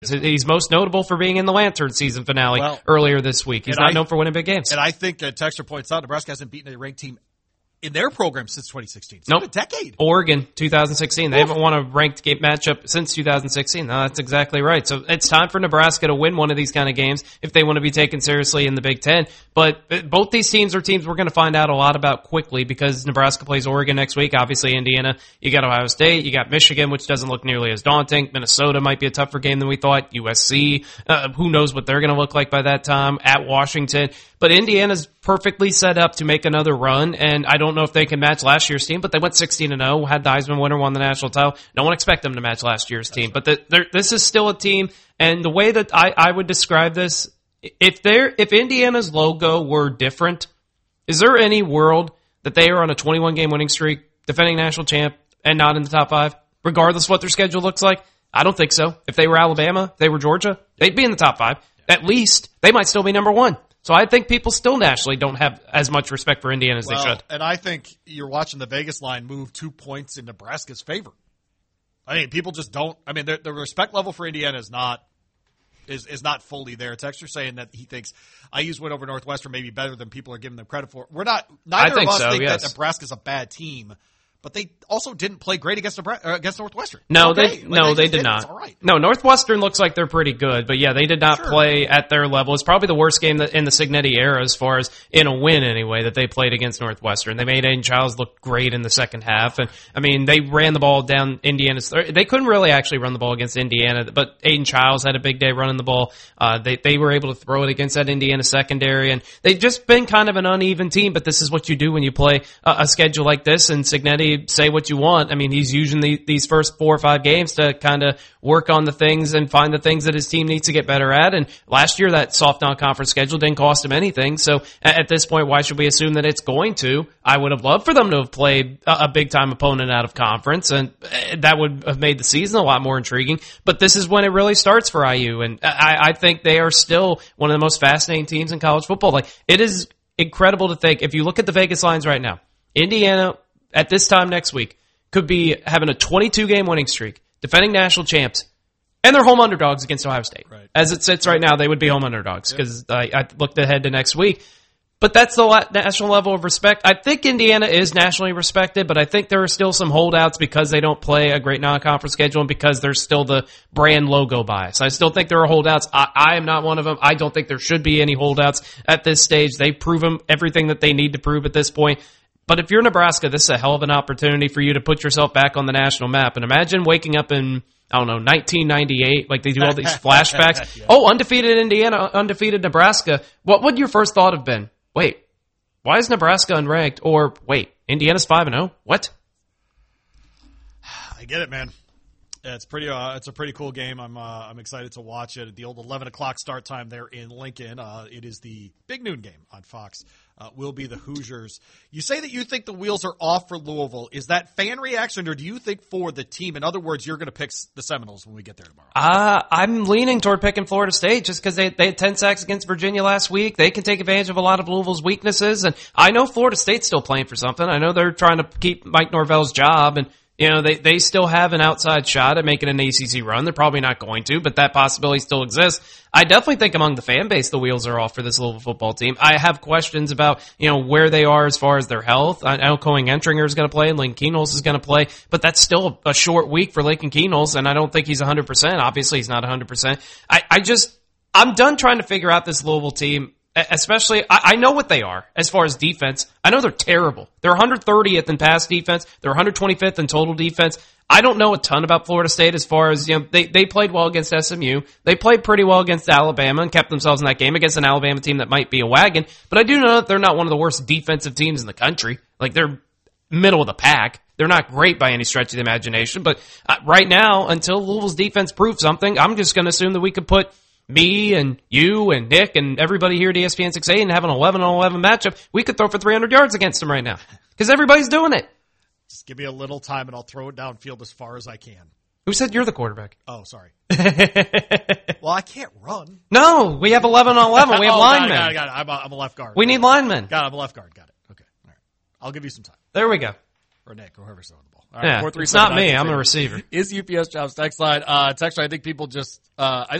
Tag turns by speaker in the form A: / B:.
A: He's most notable for being in the Lantern season finale earlier this week. He's not known for winning big games.
B: And I think Texter points out Nebraska hasn't beaten a ranked team in their program since 2016. It's
A: nope.
B: been a decade.
A: Oregon, 2016. They haven't won a ranked game matchup since 2016. No, that's exactly right. So it's time for Nebraska to win one of these kind of games if they want to be taken seriously in the Big Ten. But both these teams are teams we're going to find out a lot about quickly because Nebraska plays Oregon next week. Obviously, Indiana. You got Ohio State. You got Michigan, which doesn't look nearly as daunting. Minnesota might be a tougher game than we thought. USC. Who knows what they're going to look like by that time. At Washington. But Indiana's perfectly set up to make another run, and I don't know if they can match last year's team, but they went 16-0, had the Heisman winner, won the national title. No one expect them to match last year's team, but this is still a team, and the way that I would describe this, if Indiana's logo were different, is there any world that they are on a 21-game winning streak, defending national champ, and not in the top 5, regardless of what their schedule looks like? I don't think so. If they were Alabama, if they were Georgia, they'd be in the top 5. At least, they might still be number 1. So I think people still nationally don't have as much respect for Indiana as they should.
B: And I think you're watching the Vegas line move 2 points in Nebraska's favor. I mean, people just don't. I mean, the respect level for Indiana is not fully there. Texter saying that he thinks IU's win over Northwestern may be better than people are giving them credit for. Neither of us think that Nebraska's a bad team. But they also didn't play great against Northwestern.
A: No, they did not.
B: All right.
A: No, Northwestern looks like they're pretty good, but yeah, they did not play at their level. It's probably the worst game in the Cignetti era as far as in a win anyway that they played against Northwestern. They made Aiden Childs look great in the second half, and I mean they ran the ball down Indiana's. They couldn't really actually run the ball against Indiana, but Aiden Childs had a big day running the ball. They were able to throw it against that Indiana secondary, and they've just been kind of an uneven team. But this is what you do when you play a schedule like this, and Cignetti. Say what you want. I mean, he's using these first 4 or 5 games to kind of work on the things and find the things that his team needs to get better at. And last year, that soft non-conference schedule didn't cost him anything. So at this point, why should we assume that it's going to? I would have loved for them to have played a big-time opponent out of conference, and that would have made the season a lot more intriguing. But this is when it really starts for IU, and I think they are still one of the most fascinating teams in college football. Like, it is incredible to think, if you look at the Vegas lines right now, Indiana at this time next week could be having a 22-game winning streak, defending national champs, and they're home underdogs against Ohio State.
B: Right.
A: As it sits right now, they would be home underdogs because I looked ahead to next week. But that's the national level of respect. I think Indiana is nationally respected, but I think there are still some holdouts because they don't play a great non-conference schedule and because there's still the brand logo bias. I still think there are holdouts. I am not one of them. I don't think there should be any holdouts at this stage. They've proven everything that they need to prove at this point. But if you're Nebraska, this is a hell of an opportunity for you to put yourself back on the national map. And imagine waking up in, 1998, like they do all these flashbacks. Yeah. Oh, undefeated Indiana, undefeated Nebraska. What would your first thought have been? Wait, why is Nebraska unranked? Or, wait, Indiana's 5-0? What?
B: I get it, man. Yeah, it's a pretty cool game. I'm excited to watch it. The old 11 o'clock start time there in Lincoln. It is the big noon game on Fox. Will be the Hoosiers. You say that you think the wheels are off for Louisville. Is that fan reaction, or do you think for the team? In other words, you're going to pick the Seminoles when we get there tomorrow.
A: I'm leaning toward picking Florida State just because they had 10 sacks against Virginia last week. They can take advantage of a lot of Louisville's weaknesses, and I know Florida State's still playing for something. I know they're trying to keep Mike Norvell's job, and they still have an outside shot at making an ACC run. They're probably not going to, but that possibility still exists. I definitely think among the fan base, the wheels are off for this Louisville football team. I have questions about, where they are as far as their health. I know Cohen Entringer is going to play and Lincoln Keenholz is going to play, but that's still a short week for Lincoln Keenholz, and I don't think he's 100%. Obviously, he's not 100%. I'm done trying to figure out this Louisville team. Especially, I know what they are as far as defense. I know they're terrible. They're 130th in pass defense. They're 125th in total defense. I don't know a ton about Florida State as far as, they played well against SMU. They played pretty well against Alabama and kept themselves in that game against an Alabama team that might be a wagon. But I do know that they're not one of the worst defensive teams in the country. Like, they're middle of the pack. They're not great by any stretch of the imagination. But right now, until Louisville's defense proves something, I'm just going to assume that we could put me and you and Nick and everybody here at ESPN 680 and have an 11-on-11 matchup, we could throw for 300 yards against them right now because everybody's doing it.
B: Just give me a little time and I'll throw it downfield as far as I can.
A: Who said you're the quarterback?
B: Oh, sorry. Well, I can't run.
A: No, we have 11-on-11. We have linemen.
B: Got it. I'm a left guard.
A: We need linemen.
B: Got it. I'm a left guard. Got it. Okay. All right. I'll give you some time.
A: There we go.
B: Or Nick, or whoever's throwing the ball. All right,
A: Yeah, it's not me. I'm a receiver.
B: Is UPS Jobs text line. Text line, I think people just,